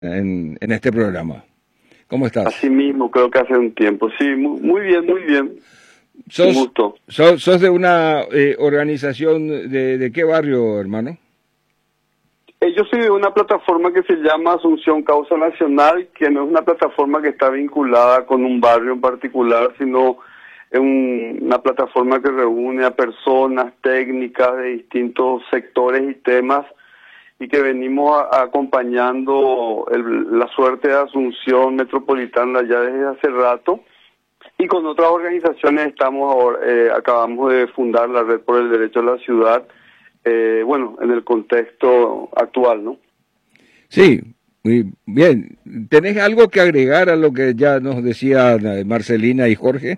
en este programa. ¿Cómo estás? Así mismo, creo que hace un tiempo. Sí, muy bien, muy bien. Un ¿Sos, gusto. sos de una organización de qué barrio, hermano? Yo soy de una plataforma que se llama Asunción Causa Nacional, que no es una plataforma que está vinculada con un barrio en particular, sino es una plataforma que reúne a personas técnicas de distintos sectores y temas y que venimos acompañando la suerte de Asunción Metropolitana ya desde hace rato. Y con otras organizaciones estamos ahora, acabamos de fundar la Red por el Derecho a la Ciudad, bueno, en el contexto actual, ¿no? Sí, muy bien. ¿Tenés algo que agregar a lo que ya nos decían Marcelina y Jorge?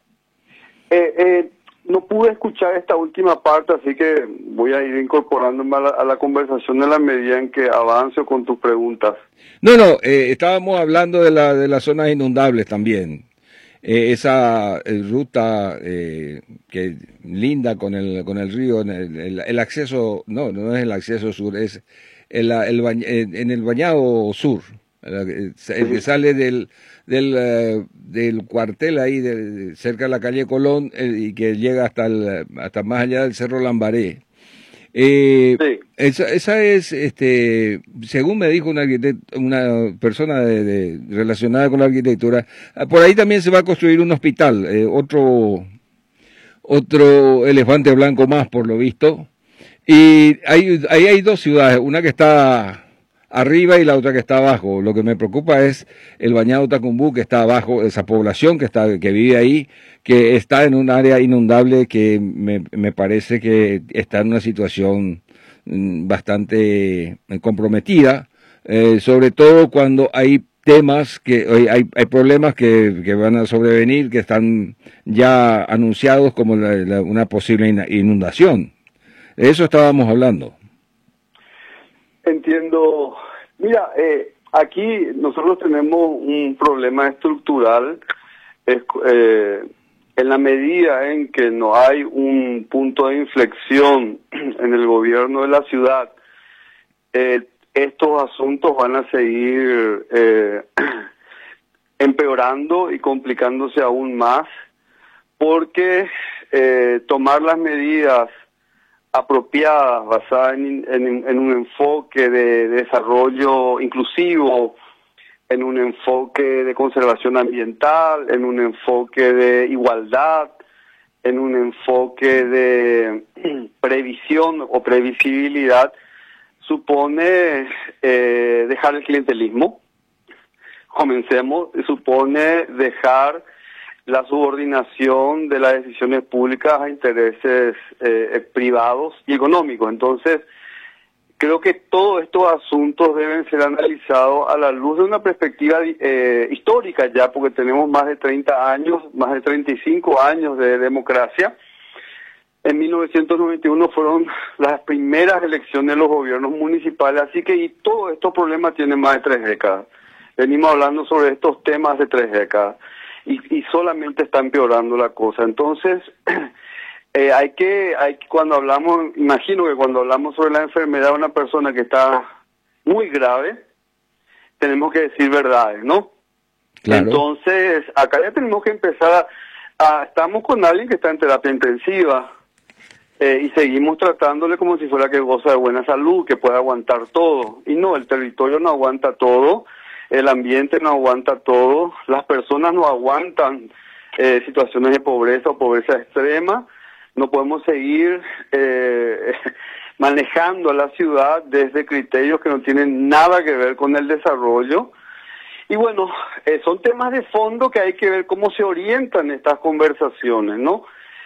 No pude escuchar esta última parte, así que voy a ir incorporándome a la conversación en la medida en que avance con tus preguntas. No, estábamos hablando de las zonas inundables también. Esa ruta que linda con el río, el acceso, no es el acceso sur, es en el bañado sur, el que sale del cuartel ahí cerca de la calle Colón y que llega hasta más allá del Cerro Lambaré. Sí, Esa es, según me dijo una persona relacionada con la arquitectura, por ahí también se va a construir un hospital, otro elefante blanco más, por lo visto. Y ahí hay dos ciudades, una que está arriba y la otra que está abajo. Lo que me preocupa es el Bañado Tacumbú, que está abajo, esa población que vive ahí, que está en un área inundable que me parece que está en una situación bastante comprometida, sobre todo cuando hay temas hay problemas que van a sobrevenir, que están ya anunciados como una posible inundación. De eso estábamos hablando. entiendo. Mira, aquí nosotros tenemos un problema estructural. Es, en la medida en que no hay un punto de inflexión en el gobierno de la ciudad, estos asuntos van a seguir empeorando y complicándose aún más, porque tomar las medidas apropiadas, basadas en un enfoque de desarrollo inclusivo, en un enfoque de conservación ambiental, en un enfoque de igualdad, en un enfoque de previsión o previsibilidad, supone dejar el clientelismo. Comencemos, supone dejar la subordinación de las decisiones públicas a intereses privados y económicos. Entonces, creo que todos estos asuntos deben ser analizados a la luz de una perspectiva histórica ya, porque tenemos más de 30 años, más de 35 años de democracia. En 1991 fueron las primeras elecciones de los gobiernos municipales, así que y todos estos problemas tienen más de 3 décadas. Venimos hablando sobre estos temas de 3 décadas y solamente está empeorando la cosa. Entonces, cuando hablamos, imagino que cuando hablamos sobre la enfermedad de una persona que está muy grave, tenemos que decir verdades, ¿no? Claro. Entonces, acá ya tenemos que empezar estamos con alguien que está en terapia intensiva y seguimos tratándole como si fuera que goza de buena salud, que puede aguantar todo. Y no, el territorio no aguanta todo, el ambiente no aguanta todo, las personas no aguantan situaciones de pobreza o pobreza extrema. No podemos seguir manejando a la ciudad desde criterios que no tienen nada que ver con el desarrollo. Y bueno, son temas de fondo que hay que ver cómo se orientan estas conversaciones, ¿no?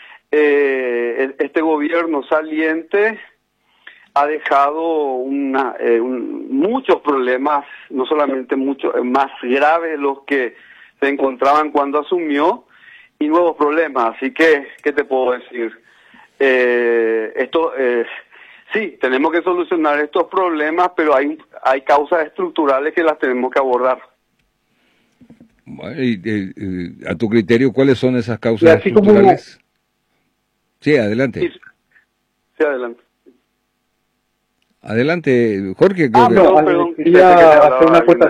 Este gobierno saliente ha dejado muchos problemas, no solamente muchos, más graves de los que se encontraban cuando asumió, y nuevos problemas. Así que, ¿qué te puedo decir? Sí, tenemos que solucionar estos problemas, pero hay causas estructurales que las tenemos que abordar. A tu criterio, ¿cuáles son esas causas estructurales? Sí, adelante. Sí, adelante. Adelante, Jorge. No, perdón, pensé que quería le hacer hablaba una alguien de